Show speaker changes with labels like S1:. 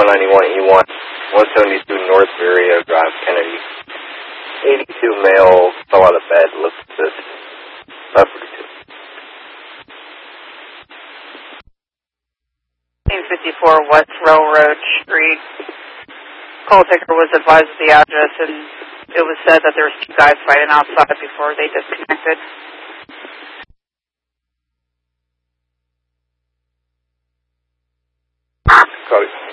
S1: 191E1, 172 North Area Drive, Kennedy. 82 male fell out of bed, looks assist.
S2: 542. 1854 West Railroad Street. Call taker was advised of the address, and it was said that there was two guys fighting outside before they disconnected.
S1: Copy.